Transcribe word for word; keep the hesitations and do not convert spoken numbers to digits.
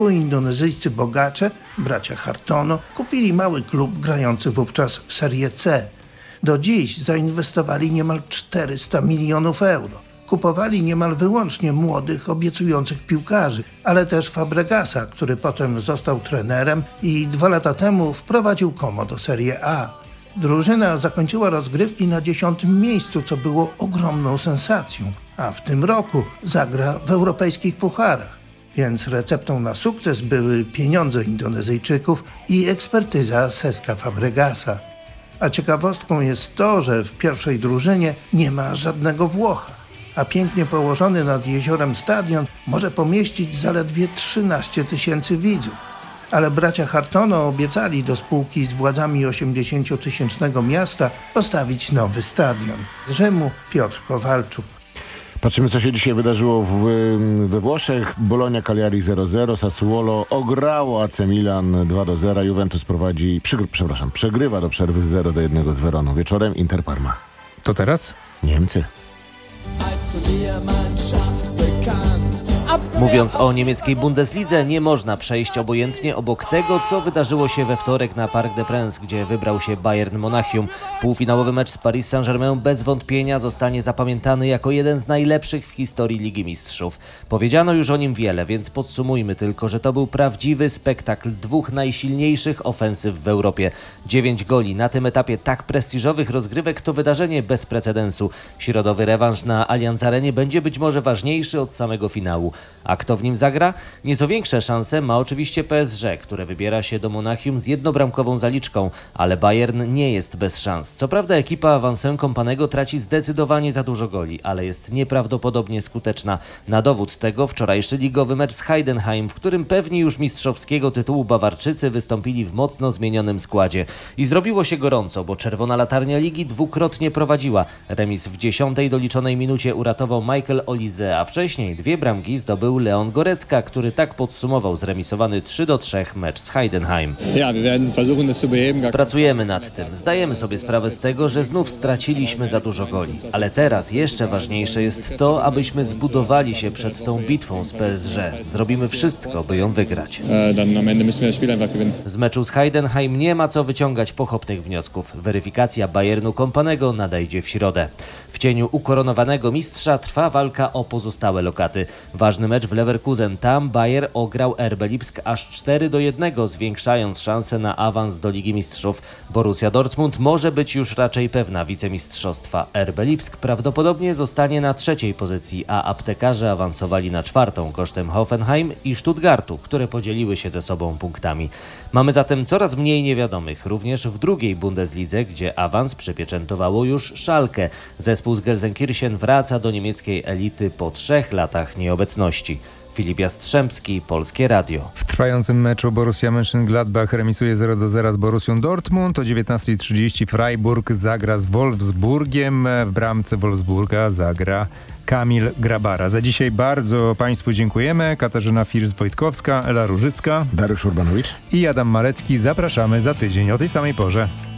Indonezyjscy bogacze, bracia Hartono, kupili mały klub grający wówczas w Serie C. Do dziś zainwestowali niemal czterysta milionów euro. Kupowali niemal wyłącznie młodych, obiecujących piłkarzy, ale też Fabregasa, który potem został trenerem i dwa lata temu wprowadził Como do Serie A. Drużyna zakończyła rozgrywki na dziesiątym miejscu, co było ogromną sensacją, a w tym roku zagra w europejskich pucharach. Więc receptą na sukces były pieniądze Indonezyjczyków i ekspertyza Seska Fabregasa. A ciekawostką jest to, że w pierwszej drużynie nie ma żadnego Włocha, a pięknie położony nad jeziorem stadion może pomieścić zaledwie trzynaście tysięcy widzów. Ale bracia Hartono obiecali do spółki z władzami osiemdziesięciotysięcznego miasta postawić nowy stadion. Z Rzymu Piotr Kowalczuk. Patrzymy, co się dzisiaj wydarzyło w, we Włoszech. Bologna Cagliari zero zero, Sassuolo ograło A C Milan dwa do zera, Juventus prowadzi, przygr- przepraszam, przegrywa do przerwy zero do jednego z Weroną. Wieczorem Inter Parma. To teraz? Niemcy. Mówiąc o niemieckiej Bundeslidze, nie można przejść obojętnie obok tego, co wydarzyło się we wtorek na Parc des Princes, gdzie wybrał się Bayern Monachium. Półfinałowy mecz z Paris Saint-Germain bez wątpienia zostanie zapamiętany jako jeden z najlepszych w historii Ligi Mistrzów. Powiedziano już o nim wiele, więc podsumujmy tylko, że to był prawdziwy spektakl dwóch najsilniejszych ofensyw w Europie. Dziewięć goli na tym etapie tak prestiżowych rozgrywek to wydarzenie bez precedensu. Środowy rewanż na Allianz Arenie będzie być może ważniejszy od samego finału. A kto w nim zagra? Nieco większe szanse ma oczywiście P S G, które wybiera się do Monachium z jednobramkową zaliczką, ale Bayern nie jest bez szans. Co prawda ekipa Vincent Kompany'ego traci zdecydowanie za dużo goli, ale jest nieprawdopodobnie skuteczna. Na dowód tego wczorajszy ligowy mecz z Heidenheim, w którym pewni już mistrzowskiego tytułu Bawarczycy wystąpili w mocno zmienionym składzie. I zrobiło się gorąco, bo czerwona latarnia ligi dwukrotnie prowadziła. Remis w dziesiątej doliczonej minucie uratował Michael Olise, a wcześniej dwie bramki zdobył Leon Gorecka, który tak podsumował zremisowany trzy do trzech mecz z Heidenheim. Pracujemy nad tym. Zdajemy sobie sprawę z tego, że znów straciliśmy za dużo goli. Ale teraz jeszcze ważniejsze jest to, abyśmy zbudowali się przed tą bitwą z P S G. Zrobimy wszystko, by ją wygrać. Z meczu z Heidenheim nie ma co wyciągać pochopnych wniosków. Weryfikacja Bayernu Kompany'ego nadejdzie w środę. W cieniu ukoronowanego mistrza trwa walka o pozostałe lokaty. Ważny mecz w Leverkusen. Tam Bayer ograł R B Lipsk aż cztery do jednego, zwiększając szanse na awans do Ligi Mistrzów. Borussia Dortmund może być już raczej pewna wicemistrzostwa. R B Lipsk prawdopodobnie zostanie na trzeciej pozycji, a aptekarze awansowali na czwartą kosztem Hoffenheim i Stuttgartu, które podzieliły się ze sobą punktami. Mamy zatem coraz mniej niewiadomych, również w drugiej Bundeslidze, gdzie awans przypieczętowało już Schalke. Zespół z Gelsenkirchen wraca do niemieckiej elity po trzech latach nieobecności. Filip Jastrzębski, Polskie Radio. W trwającym meczu Borussia Mönchengladbach remisuje zero do zera z Borussią Dortmund. O dziewiętnasta trzydzieści Freiburg zagra z Wolfsburgiem. W bramce Wolfsburga zagra Kamil Grabara. Za dzisiaj bardzo Państwu dziękujemy. Katarzyna First-Wojtkowska, Ela Różycka, Dariusz Urbanowicz i Adam Marecki. Zapraszamy za tydzień o tej samej porze.